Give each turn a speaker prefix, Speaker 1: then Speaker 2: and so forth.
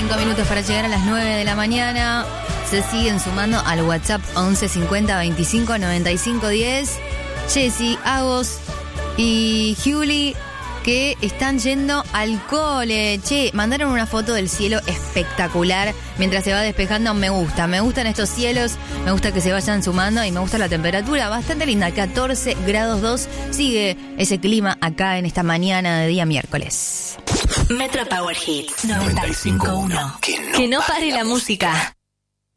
Speaker 1: 5 minutos para llegar a las 9 de la mañana. Se siguen sumando al WhatsApp 11 50 25 95 10. Jessy, Agos y Juli, que están yendo al cole. Che, mandaron una foto del cielo espectacular mientras se va despejando. Me gustan estos cielos, me gusta que se vayan sumando y me gusta la temperatura bastante linda, 14 grados 2. Sigue ese clima acá en esta mañana de día miércoles.
Speaker 2: Metro Power Hits 95.1. Que no pare la música.